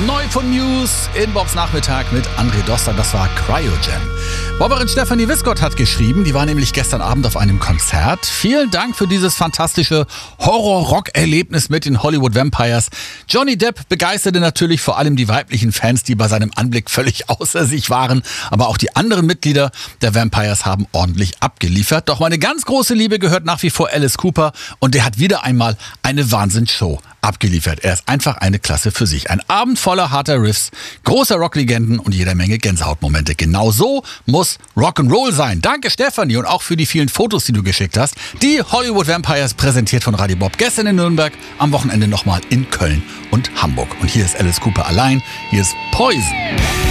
Neu von News in Bobs Nachmittag mit André Doster, das war Cryogen. Bobberin Stefanie Wiskott hat geschrieben, die war nämlich gestern Abend auf einem Konzert. Vielen Dank für dieses fantastische Horror-Rock-Erlebnis mit den Hollywood Vampires. Johnny Depp begeisterte natürlich vor allem die weiblichen Fans, die bei seinem Anblick völlig außer sich waren. Aber auch die anderen Mitglieder der Vampires haben ordentlich abgeliefert. Doch meine ganz große Liebe gehört nach wie vor Alice Cooper und der hat wieder einmal eine Wahnsinnsshow abgeliefert. Er ist einfach eine Klasse für sich. Ein Abend voller harter Riffs, großer Rocklegenden und jeder Menge Gänsehautmomente. Genau so muss Rock'n'Roll sein. Danke Stefanie und auch für die vielen Fotos, die du geschickt hast. Die Hollywood Vampires, präsentiert von Radio Bob. Gestern in Nürnberg, am Wochenende nochmal in Köln und Hamburg. Und hier ist Alice Cooper allein. Hier ist Poison.